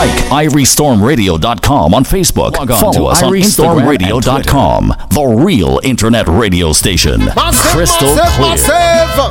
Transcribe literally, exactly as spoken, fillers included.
Like irie storm radio dot com on Facebook. Log on Follow to us on irie storm radio dot com, the real internet radio station. Massive, Crystal massive, clear. massive.